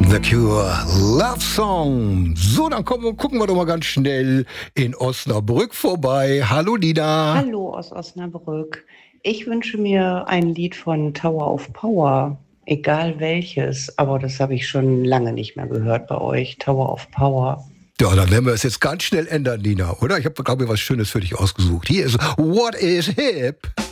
The Cure, Love Song. So, dann gucken wir doch mal ganz schnell in Osnabrück vorbei. Hallo Nina. Hallo aus Osnabrück. Ich wünsche mir ein Lied von Tower of Power, egal welches, aber das habe ich schon lange nicht mehr gehört bei euch, Tower of Power. Ja, dann werden wir es jetzt ganz schnell ändern, Nina, oder? Ich habe, glaube ich, was Schönes für dich ausgesucht. Hier ist What is Hip?